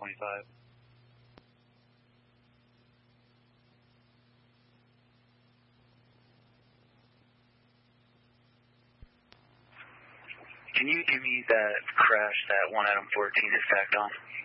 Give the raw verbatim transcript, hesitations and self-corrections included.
twenty-five. Can you give me that crash that one Adam fourteen is tacked on?